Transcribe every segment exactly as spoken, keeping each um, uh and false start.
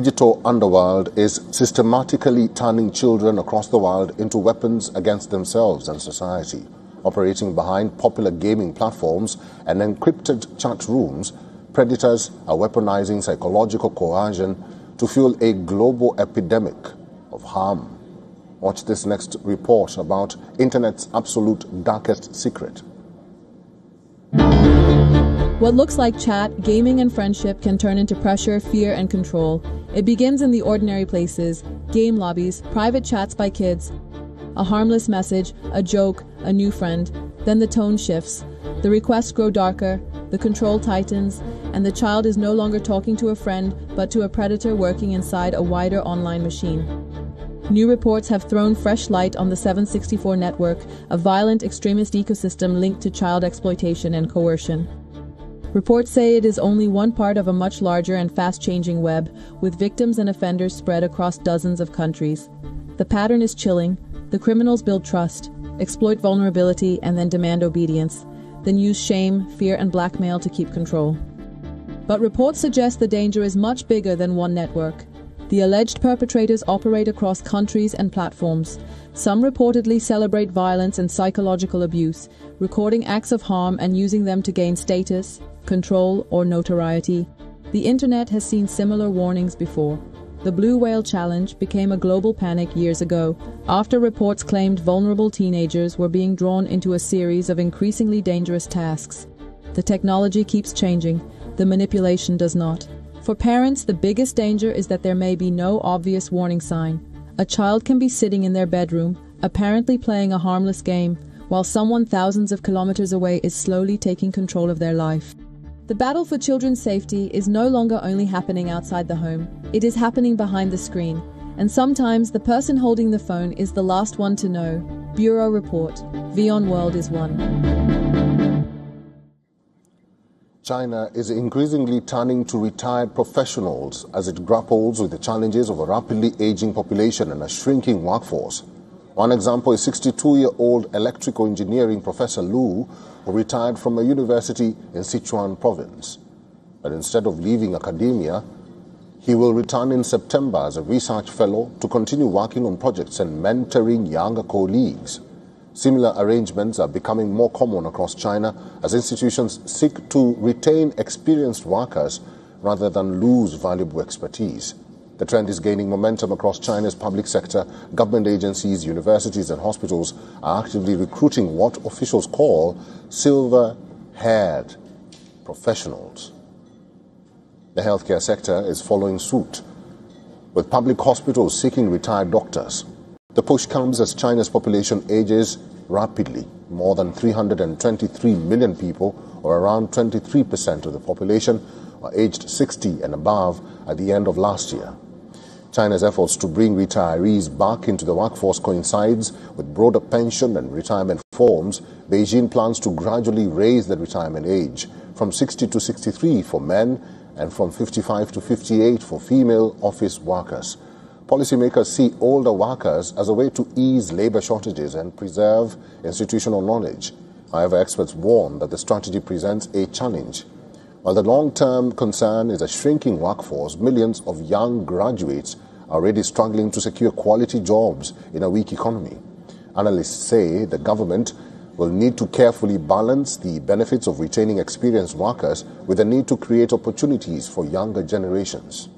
digital underworld is systematically turning children across the world into weapons against themselves and society. Operating behind popular gaming platforms and encrypted chat rooms, predators are weaponizing psychological coercion to fuel a global epidemic of harm. Watch this next report about Internet's absolute darkest secret. What looks like chat, gaming, and friendship can turn into pressure, fear, and control. It begins in the ordinary places, game lobbies, private chats by kids, a harmless message, a joke, a new friend. Then the tone shifts. The requests grow darker, the control tightens, and the child is no longer talking to a friend, but to a predator working inside a wider online machine. New reports have thrown fresh light on the seven sixty-four network, a violent extremist ecosystem linked to child exploitation and coercion. Reports say it is only one part of a much larger and fast-changing web, with victims and offenders spread across dozens of countries. The pattern is chilling. The criminals build trust, exploit vulnerability, and then demand obedience, then use shame, fear, and blackmail to keep control. But reports suggest the danger is much bigger than one network. The alleged perpetrators operate across countries and platforms. Some reportedly celebrate violence and psychological abuse, recording acts of harm and using them to gain status, control, or notoriety. The internet has seen similar warnings before. The Blue Whale Challenge became a global panic years ago, after reports claimed vulnerable teenagers were being drawn into a series of increasingly dangerous tasks. The technology keeps changing, the manipulation does not. For parents, the biggest danger is that there may be no obvious warning sign. A child can be sitting in their bedroom, apparently playing a harmless game, while someone thousands of kilometers away is slowly taking control of their life. The battle for children's safety is no longer only happening outside the home, it is happening behind the screen. And sometimes the person holding the phone is the last one to know. Bureau Report. VON World is one. China is increasingly turning to retired professionals as it grapples with the challenges of a rapidly aging population and a shrinking workforce. One example is sixty-two-year-old electrical engineering Professor Lu, who retired from a university in Sichuan province. But instead of leaving academia, he will return in September as a research fellow to continue working on projects and mentoring younger colleagues. Similar arrangements are becoming more common across China as institutions seek to retain experienced workers rather than lose valuable expertise. The trend is gaining momentum across China's public sector. Government agencies, universities, and hospitals are actively recruiting what officials call silver-haired professionals. The healthcare sector is following suit, with public hospitals seeking retired doctors. The push comes as China's population ages rapidly. More than three hundred twenty-three million people, or around twenty-three percent of the population, are aged sixty and above at the end of last year. China's efforts to bring retirees back into the workforce coincides with broader pension and retirement reforms. Beijing plans to gradually raise the retirement age from sixty to sixty-three for men and from fifty-five to fifty-eight for female office workers. Policymakers see older workers as a way to ease labor shortages and preserve institutional knowledge. However, experts warn that the strategy presents a challenge. While the long-term concern is a shrinking workforce, millions of young graduates are already struggling to secure quality jobs in a weak economy. Analysts say the government will need to carefully balance the benefits of retaining experienced workers with the need to create opportunities for younger generations.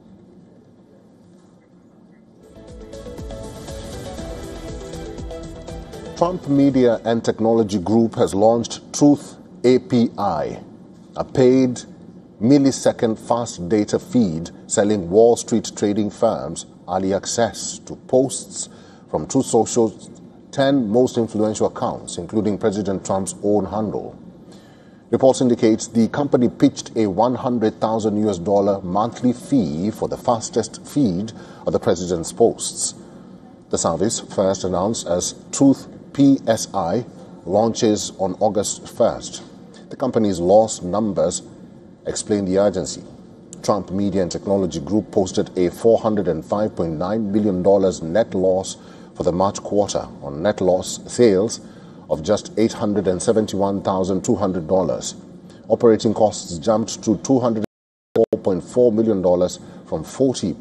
Trump Media and Technology Group has launched Truth A P I, a paid millisecond fast data feed selling Wall Street trading firms early access to posts from Truth Social's ten most influential accounts, including President Trump's own handle. Reports indicate the company pitched a one hundred thousand U S dollar monthly fee for the fastest feed of the president's posts. The service, first announced as Truth P S I, launches on August first. The company's loss numbers explain the urgency. Trump Media and Technology Group posted a four hundred five point nine billion dollars net loss for the March quarter on net loss sales of just eight hundred seventy-one thousand two hundred dollars. Operating costs jumped to two hundred four point four million dollars from forty